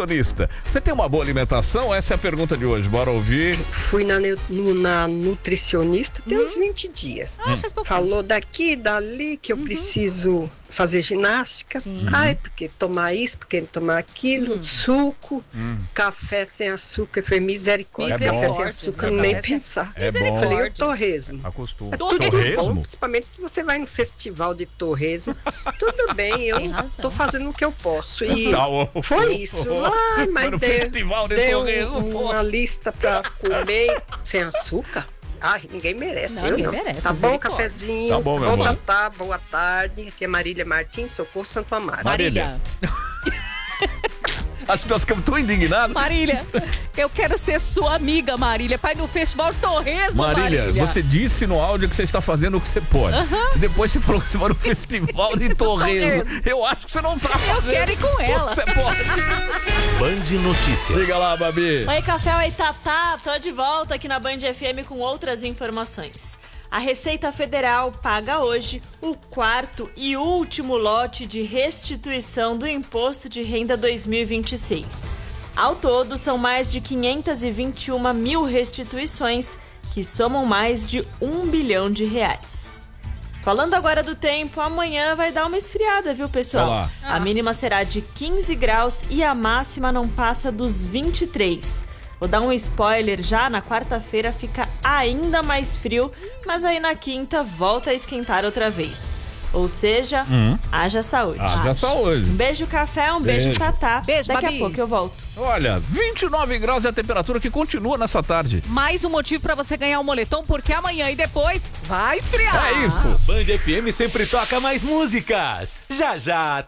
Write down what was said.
nutricionista. Você tem uma boa alimentação? Essa é a pergunta de hoje. Bora ouvir. Fui na nutricionista tem uns 20 dias. Falou daqui e dali que eu preciso fazer ginástica. Ai, porque tomar isso, porque tomar aquilo, suco, café sem açúcar. Eu falei, misericórdia, café sem açúcar, nem pensar. É bom. Eu falei, o torresmo. Acostuma. Tudo Torresmo? bom, principalmente se você vai no festival de torresmo. Tudo bem, eu tô fazendo o que eu posso. E Tá bom. foi isso. Ai, mas no deu, festival de deu torresmo, pô. uma lista pra comer sem açúcar. Ai, ninguém merece. Não, eu ninguém não. merece, Tá bom, misericórdia. cafezinho. Tá bom, meu amor. Boa tarde. Aqui é Marília Martins, Socorro Santo Amaro. Marília. Acho que nós ficamos tão indignados. Marília, eu quero ser sua amiga, Marília. Pai do Festival Torresmo, Marília, você disse no áudio que você está fazendo o que você pode. E depois você falou que você vai no festival de torresmo. Eu acho que você não tá fazendo. Eu quero ir com o que ela. você pode. Band Notícias. Liga lá, Babi. Oi, Café, oi, Tatá. Tô de volta aqui na Band FM com outras informações. A Receita Federal paga hoje o quarto e último lote de restituição do Imposto de Renda 2026. Ao todo, são mais de 521 mil restituições, que somam mais de R$1 bilhão. Falando agora do tempo, amanhã vai dar uma esfriada, viu, pessoal? Olá. A mínima será de 15 graus e a máxima não passa dos 23. Vou dar um spoiler já, na quarta-feira fica ainda mais frio, mas aí na quinta volta a esquentar outra vez. Ou seja, haja saúde. Haja saúde. Um beijo, Café, um beijo, Tatá. Beijo, Daqui Babi. a pouco eu volto. Olha, 29 graus é a temperatura que continua nessa tarde. Mais um motivo pra você ganhar um moletom, porque amanhã e depois vai esfriar. É isso. Band FM sempre toca mais músicas. Já já